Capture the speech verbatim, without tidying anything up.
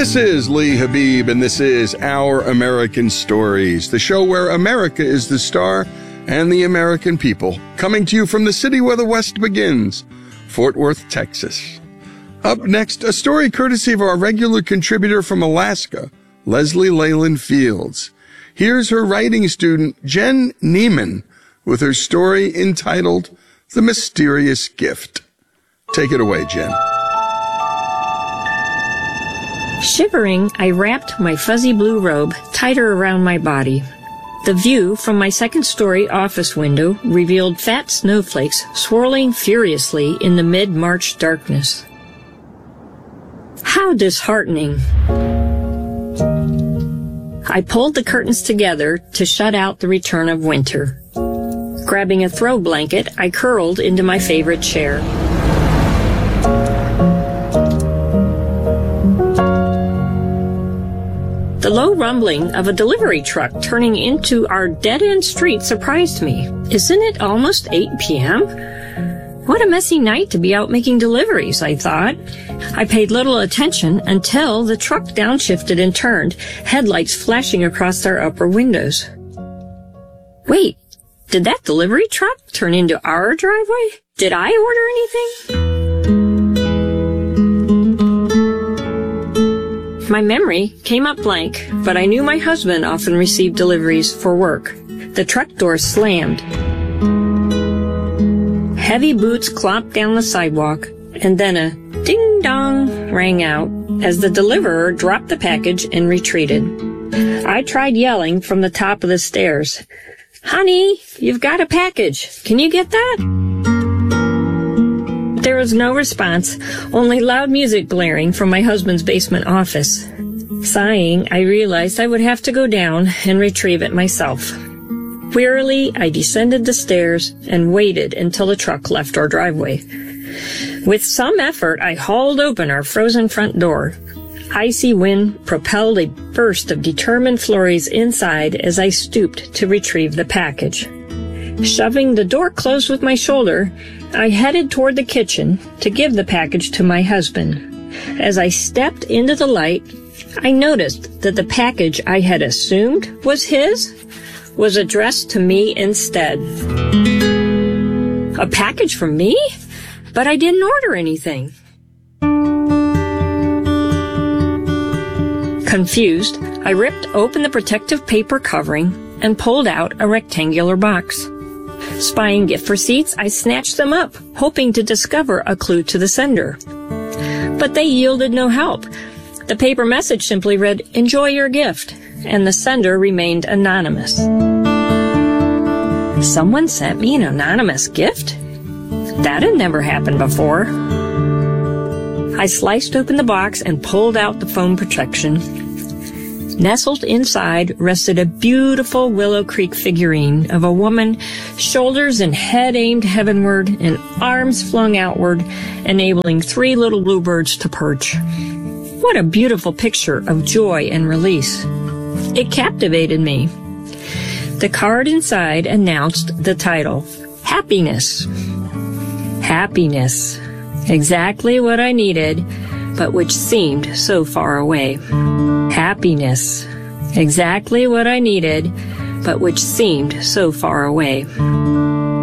This is Lee Habib, and this is Our American Stories, the show where America is the star and the American people, coming to you from the city where the West begins, Fort Worth, Texas. Up next, a story courtesy of our regular contributor from Alaska, Leslie Leyland Fields. Here's her writing student, Jen Neiman, with her story entitled The Mysterious Gift. Take it away, Jen. Shivering, I wrapped my fuzzy blue robe tighter around my body. The view from my second-story office window revealed fat snowflakes swirling furiously in the mid-March darkness. How disheartening. I pulled the curtains together to shut out the return of winter. Grabbing a throw blanket, I curled into my favorite chair. The low rumbling of a delivery truck turning into our dead-end street surprised me. Isn't it almost eight p.m.? What a messy night to be out making deliveries, I thought. I paid little attention until the truck downshifted and turned, headlights flashing across our upper windows. Wait, did that delivery truck turn into our driveway? Did I order anything? My memory came up blank, but I knew my husband often received deliveries for work. The truck door slammed. Heavy boots clomped down the sidewalk, and then a ding-dong rang out as the deliverer dropped the package and retreated. I tried yelling from the top of the stairs, "Honey, you've got a package. Can you get that?" There was no response, only loud music blaring from my husband's basement office. Sighing, I realized I would have to go down and retrieve it myself. Wearily, I descended the stairs and waited until the truck left our driveway. With some effort, I hauled open our frozen front door. Icy wind propelled a burst of determined flurries inside as I stooped to retrieve the package. Shoving the door closed with my shoulder, I headed toward the kitchen to give the package to my husband. As I stepped into the light, I noticed that the package I had assumed was his was addressed to me instead. A package from me? But I didn't order anything. Confused, I ripped open the protective paper covering and pulled out a rectangular box. Spying gift receipts, I snatched them up, hoping to discover a clue to the sender. But they yielded no help. The paper message simply read, "Enjoy your gift," and the sender remained anonymous. Someone sent me an anonymous gift? That had never happened before. I sliced open the box and pulled out the foam protection. Nestled inside rested a beautiful Willow Creek figurine of a woman, shoulders and head aimed heavenward and arms flung outward, enabling three little bluebirds to perch. What a beautiful picture of joy and release. It captivated me. The card inside announced the title, Happiness. Happiness. Exactly what I needed, but which seemed so far away. Happiness. Exactly what I needed, but which seemed so far away.